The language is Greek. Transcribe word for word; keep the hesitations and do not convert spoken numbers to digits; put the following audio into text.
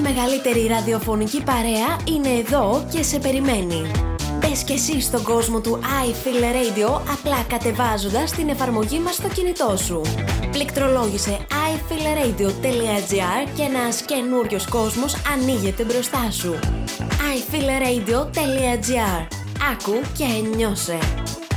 μεγαλύτερη ραδιοφωνική παρέα είναι εδώ και σε περιμένει. Μπες και εσύ στον κόσμο του iFeel Radio απλά κατεβάζοντας την εφαρμογή μας στο κινητό σου. Πληκτρολόγησε άι φιλ ρέιντιο τελεία τζι άρ και ένας καινούριος κόσμος ανοίγεται μπροστά σου. άι φιλ ρέιντιο τελεία τζι άρ. Άκου και νιώσε.